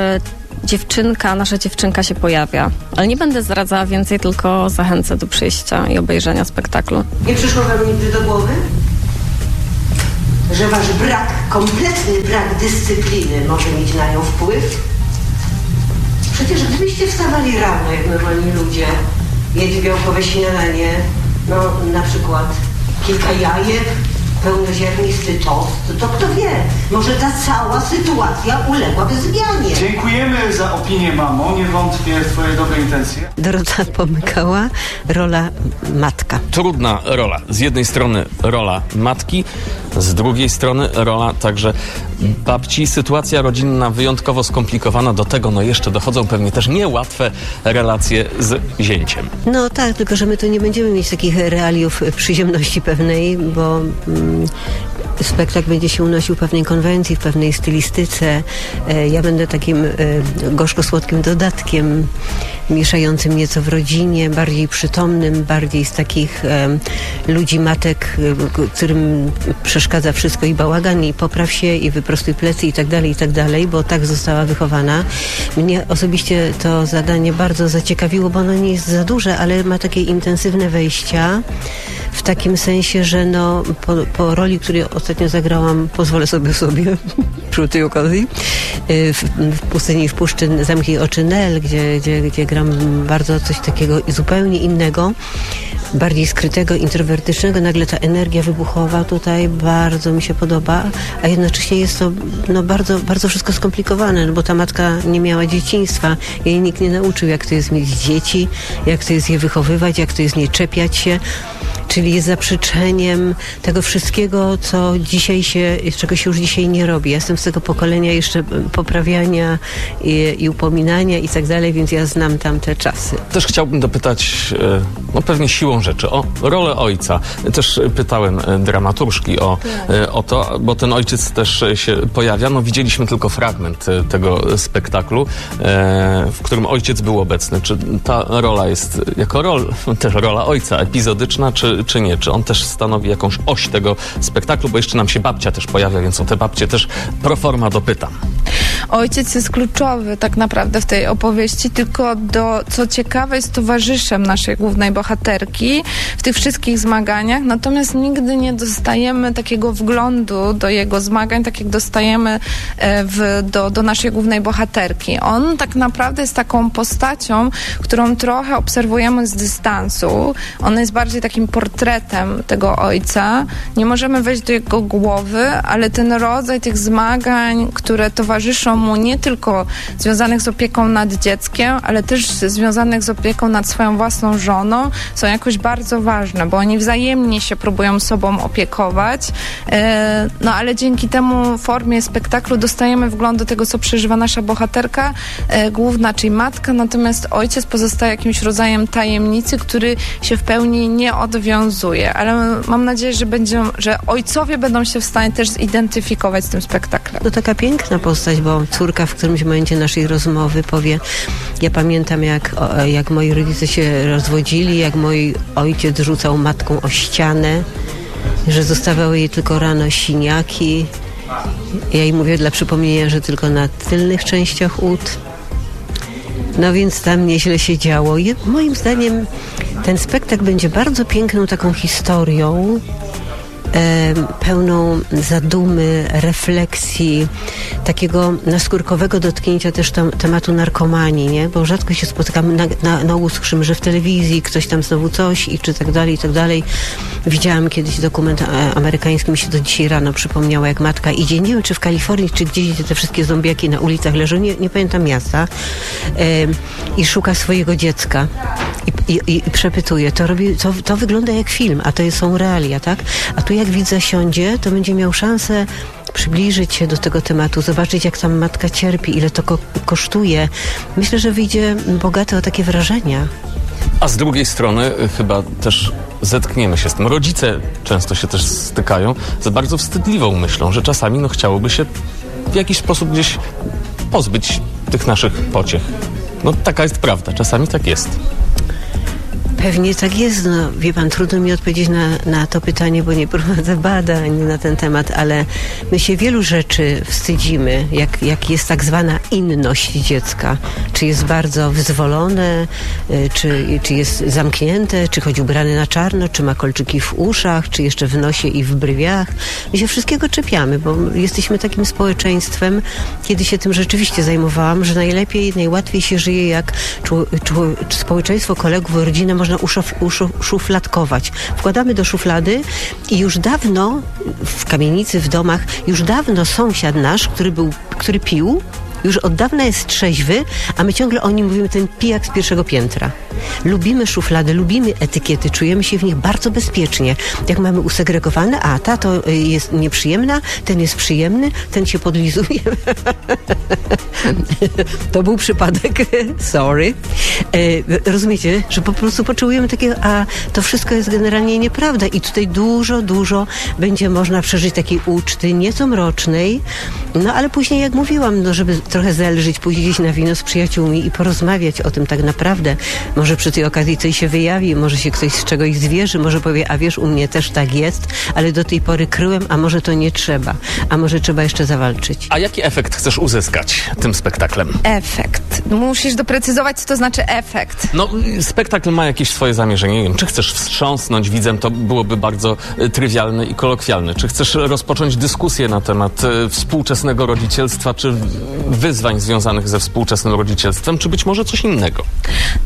y, dziewczynka, nasza dziewczynka się pojawia. Ale nie będę zdradzała więcej, tylko zachęcę do przyjścia i obejrzenia spektaklu. Nie przyszło wam nigdy do głowy, że wasz brak, kompletny brak dyscypliny może mieć na nią wpływ? Przecież gdybyście wstawali rano, jak normalni ludzie, jedli białkowe śniadanie, no na przykład kilka jajek, pełnoziarnisty tost, to kto wie, może ta cała sytuacja uległaby zmianie. Dziękujemy za opinię, mamo, nie wątpię w twoje dobre intencje. Dorota Pomykała, rola matka. Trudna rola. Z jednej strony rola matki, z drugiej strony rola także babci. Sytuacja rodzinna wyjątkowo skomplikowana. Do tego no jeszcze dochodzą pewnie też niełatwe relacje z zięciem. No tak, tylko że my tu nie będziemy mieć takich realiów przyziemności pewnej, bo mm, spektakl będzie się unosił w pewnej konwencji, w pewnej stylistyce. E, ja będę takim e, gorzko-słodkim dodatkiem, mieszającym nieco w rodzinie, bardziej przytomnym, bardziej z takich e, ludzi, matek, e, którym przeszkadza wszystko i bałagan, i popraw się, i wyprostuj plecy, i tak dalej, i tak dalej, bo tak została wychowana. Mnie osobiście to zadanie bardzo zaciekawiło, bo ono nie jest za duże, ale ma takie intensywne wejścia, w takim sensie, że no, po, po roli, której ostatnio zagrałam, pozwolę sobie sobie przy tej okazji, w, w Pustyni i w Puszczy Zamknij oczy Nel, gdzie, gdzie, gdzie gram bardzo coś takiego zupełnie innego, bardziej skrytego, introwertycznego. Nagle ta energia wybuchowa tutaj bardzo mi się podoba, a jednocześnie jest to no, bardzo, bardzo wszystko skomplikowane, no, bo ta matka nie miała dzieciństwa. Jej nikt nie nauczył, jak to jest mieć dzieci, jak to jest je wychowywać, jak to jest nie czepiać się. czyli jest zaprzeczeniem tego wszystkiego, co dzisiaj się, czego się już dzisiaj nie robi. Ja jestem z tego pokolenia jeszcze poprawiania i, i upominania i tak dalej, więc ja znam tamte czasy. Też chciałbym dopytać, no pewnie siłą rzeczy, o rolę ojca. Też pytałem dramaturżki o, o to, bo ten ojciec też się pojawia. No widzieliśmy tylko fragment tego spektaklu, w którym ojciec był obecny. Czy ta rola jest jako rol, też rola ojca, epizodyczna, czy, czy nie? Czy on też stanowi jakąś oś tego spektaklu? Bo jeszcze nam się babcia też pojawia, więc o te babcie też pro forma dopytam. Ojciec jest kluczowy tak naprawdę w tej opowieści, tylko do, co ciekawe, jest towarzyszem naszej głównej bohaterki w tych wszystkich zmaganiach, natomiast nigdy nie dostajemy takiego wglądu do jego zmagań, tak jak dostajemy w, do, do naszej głównej bohaterki. On tak naprawdę jest taką postacią, którą trochę obserwujemy z dystansu. On jest bardziej takim portretem tego ojca. Nie możemy wejść do jego głowy, ale ten rodzaj tych zmagań, które towarzyszą mu nie tylko związanych z opieką nad dzieckiem, ale też związanych z opieką nad swoją własną żoną, są jakoś bardzo ważne, bo oni wzajemnie się próbują sobą opiekować. No ale dzięki temu formie spektaklu dostajemy wgląd do tego, co przeżywa nasza bohaterka główna, czyli matka, natomiast ojciec pozostaje jakimś rodzajem tajemnicy, który się w pełni nie odwiązuje. Ale mam nadzieję, że, będzie, że ojcowie będą się w stanie też zidentyfikować z tym spektaklem. To taka piękna postać, bo córka w którymś momencie naszej rozmowy powie, ja pamiętam jak, jak moi rodzice się rozwodzili, jak mój ojciec rzucał matką o ścianę, że zostawały jej tylko rano siniaki. Ja jej mówię dla przypomnienia, że tylko na tylnych częściach ud. No więc tam nieźle się działo. I moim zdaniem ten spektakl będzie bardzo piękną taką historią, e, pełną zadumy, refleksji, takiego naskórkowego dotknięcia też tam, tematu narkomanii, nie? Bo rzadko się spotykamy, na, na, na ogół słyszymy, że w telewizji ktoś tam znowu coś i czy tak dalej, i tak dalej. Widziałam kiedyś dokument amerykański, mi się do dzisiaj rano przypomniało, jak matka idzie, nie wiem czy w Kalifornii, czy gdzieś, gdzie te wszystkie zombiaki na ulicach leżą, nie, nie pamiętam miasta, e, i szuka swojego dziecka i, i, i przepytuje. To, robi, to, to wygląda jak film, a to są realia, tak? A tu jak widz zasiądzie, to będzie miał szansę przybliżyć się do tego tematu, zobaczyć jak tam matka cierpi, ile to ko- kosztuje. Myślę, że wyjdzie bogaty o takie wrażenia. A z drugiej strony chyba też zetkniemy się z tym. Rodzice często się też stykają z bardzo wstydliwą myślą, że czasami no chciałoby się w jakiś sposób gdzieś pozbyć tych naszych pociech. No taka jest prawda, czasami tak jest. Pewnie tak jest. No, wie pan, trudno mi odpowiedzieć na, na to pytanie, bo nie prowadzę badań na ten temat, ale my się wielu rzeczy wstydzimy, jak, jak jest tak zwana inność dziecka. Czy jest bardzo wyzwolone, czy, czy jest zamknięte, czy chodzi ubrany na czarno, czy ma kolczyki w uszach, czy jeszcze w nosie i w brwiach. My się wszystkiego czepiamy, bo jesteśmy takim społeczeństwem, kiedy się tym rzeczywiście zajmowałam, że najlepiej, najłatwiej się żyje, jak czu, czu, społeczeństwo, kolegów, rodzinę można Uszuf, uszufladkować. Wkładamy do szuflady i już dawno w kamienicy, w domach, już dawno sąsiad nasz, który był, który pił, już od dawna jest trzeźwy, a my ciągle o nim mówimy, ten pijak z pierwszego piętra. Lubimy szuflady, lubimy etykiety, czujemy się w nich bardzo bezpiecznie. Jak mamy usegregowane, a ta to jest nieprzyjemna, ten jest przyjemny, ten się podlizuje. To był przypadek, sorry. E, rozumiecie, że po prostu potrzebujemy takiego, a to wszystko jest generalnie nieprawda i tutaj dużo, dużo będzie można przeżyć takiej uczty, nieco mrocznej, no ale później, jak mówiłam, no żeby trochę zelżyć, pójść gdzieś na wino z przyjaciółmi i porozmawiać o tym tak naprawdę. Może przy tej okazji coś się wyjawi, może się ktoś z czegoś zwierzy, może powie, a wiesz, u mnie też tak jest, ale do tej pory kryłem, a może to nie trzeba, a może trzeba jeszcze zawalczyć. A jaki efekt chcesz uzyskać tym spektaklem? Efekt. Musisz doprecyzować, co to znaczy efekt. No, spektakl ma jakieś swoje zamierzenie. Nie wiem, czy chcesz wstrząsnąć widzem, to byłoby bardzo y, trywialne i kolokwialne. Czy chcesz rozpocząć dyskusję na temat y, współczesnego rodzicielstwa, czy wyzwań związanych ze współczesnym rodzicielstwem, czy być może coś innego? Dla mnie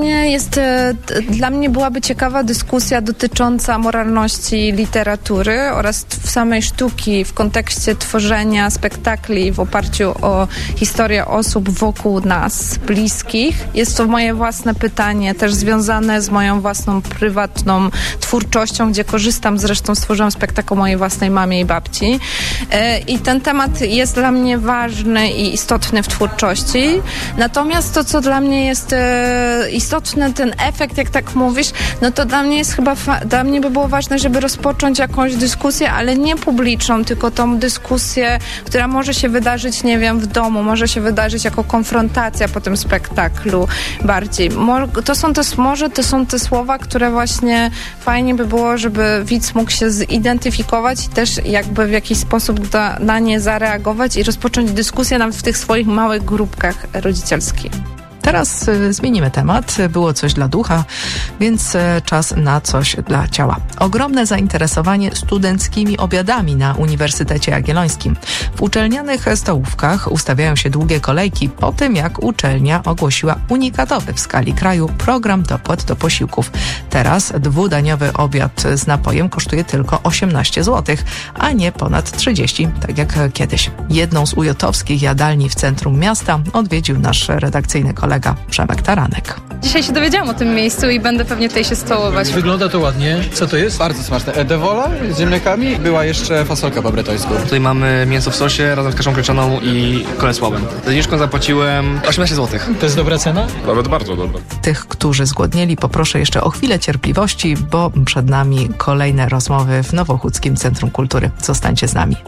mnie jest, e, d- dla mnie byłaby ciekawa dyskusja dotycząca moralności literatury oraz t- samej sztuki w kontekście tworzenia spektakli w oparciu o historię osób wokół nas, bliskich. Jest to moje własne pytanie, też związane z moją własną prywatną twórczością, gdzie korzystam, zresztą stworzyłam spektakl o mojej własnej mamie i babci. E, I ten temat jest dla mnie ważny i istotny w twórczości. Natomiast to, co dla mnie jest e, istotne, ten efekt, jak tak mówisz, no to dla mnie jest chyba, fa- dla mnie by było ważne, żeby rozpocząć jakąś dyskusję, ale nie publiczną, tylko tą dyskusję, która może się wydarzyć, nie wiem, w domu, może się wydarzyć jako konfrontacja po tym spektaklu bardziej. Mo- to są te, może to są te słowa, które właśnie fajnie by było, żeby widz mógł się zidentyfikować i też jakby w jakiś sposób da, na nie zareagować i rozpocząć dyskusję nawet w tych swoich małych grupkach rodzicielskich. Teraz y, zmienimy temat. Było coś dla ducha, więc y, czas na coś dla ciała. Ogromne zainteresowanie studenckimi obiadami na Uniwersytecie Jagiellońskim. W uczelnianych stołówkach ustawiają się długie kolejki po tym, jak uczelnia ogłosiła unikatowy w skali kraju program dopłat do posiłków. Teraz dwudaniowy obiad z napojem kosztuje tylko osiemnaście złotych, a nie ponad trzydzieści, tak jak kiedyś. Jedną z ujotowskich jadalni w centrum miasta odwiedził nasz redakcyjny kolega Przemek Taranek. Dzisiaj się dowiedziałam o tym miejscu i będę pewnie tutaj się stołować. Wygląda to ładnie. Co to jest? Bardzo smaczne. Edewola z ziemniakami. Była jeszcze fasolka po bretońsku. Tutaj mamy mięso w sosie razem z kaszą gryczaną i kolesławem. Zniżką zapłaciłem osiemnaście złotych. To jest dobra cena? Nawet bardzo dobra. Tych, którzy zgłodnieli, poproszę jeszcze o chwilę cierpliwości, bo przed nami kolejne rozmowy w Nowochódzkim Centrum Kultury. Zostańcie z nami.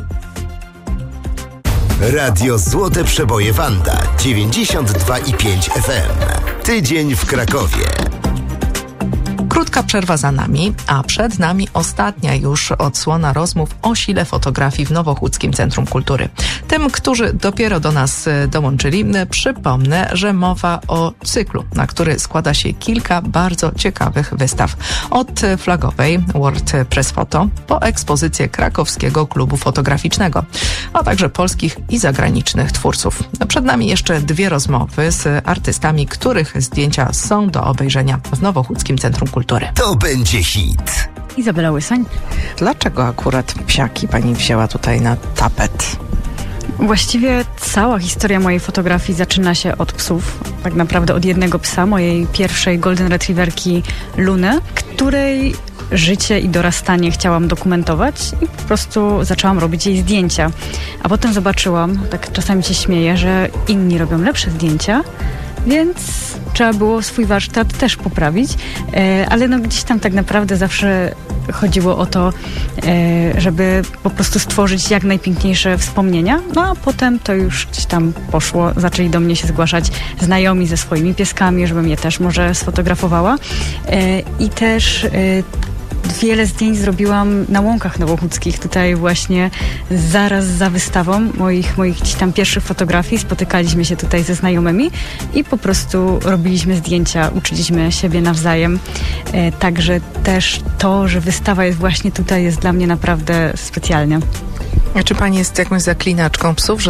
Radio Złote Przeboje Wanda dziewięćdziesiąt dwa i pięć F M. Tydzień w Krakowie. Krótka przerwa za nami, a przed nami ostatnia już odsłona rozmów o sile fotografii w Nowochódzkim Centrum Kultury. Tym, którzy dopiero do nas dołączyli, przypomnę, że mowa o cyklu, na który składa się kilka bardzo ciekawych wystaw. Od flagowej World Press Photo po ekspozycję krakowskiego klubu fotograficznego, a także polskich i zagranicznych twórców. Przed nami jeszcze dwie rozmowy z artystami, których zdjęcia są do obejrzenia w Nowochódzkim Centrum Kultury. To będzie hit. Izabela Łysań. Dlaczego akurat psiaki pani wzięła tutaj na tapet? Właściwie cała historia mojej fotografii zaczyna się od psów. Tak naprawdę od jednego psa, mojej pierwszej golden retrieverki Luny, której życie i dorastanie chciałam dokumentować i po prostu zaczęłam robić jej zdjęcia. A potem zobaczyłam, tak czasami się śmieję, że inni robią lepsze zdjęcia, więc trzeba było swój warsztat też poprawić, e, ale no gdzieś tam tak naprawdę zawsze chodziło o to, e, żeby po prostu stworzyć jak najpiękniejsze wspomnienia, no a potem to już gdzieś tam poszło, zaczęli do mnie się zgłaszać znajomi ze swoimi pieskami, żebym je też może sfotografowała e, i też e, wiele zdjęć zrobiłam na łąkach nowochódzkich, tutaj właśnie zaraz za wystawą moich, moich gdzieś tam pierwszych fotografii. Spotykaliśmy się tutaj ze znajomymi i po prostu robiliśmy zdjęcia, uczyliśmy siebie nawzajem. E, także też to, że wystawa jest właśnie tutaj, jest dla mnie naprawdę specjalnie. A czy pani jest jakąś zaklinaczką psów, że